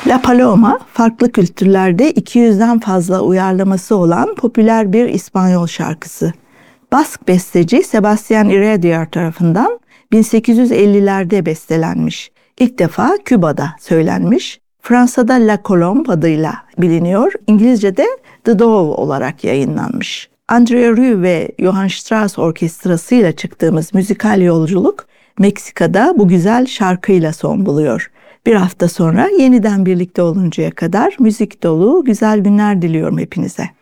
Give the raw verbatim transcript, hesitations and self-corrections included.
La Paloma, farklı kültürlerde iki yüzden fazla uyarlaması olan popüler bir İspanyol şarkısı. Bask besteci Sebastián Heredia tarafından bin sekiz yüz ellilerde bestelenmiş. İlk defa Küba'da söylenmiş. Fransa'da La Colombe adıyla biliniyor. İngilizce'de The Dove olarak yayınlanmış. Andrea Rieu ve Johann Strauss orkestrası ile çıktığımız müzikal yolculuk Meksika'da bu güzel şarkıyla son buluyor. Bir hafta sonra yeniden birlikte oluncaya kadar müzik dolu güzel günler diliyorum hepinize.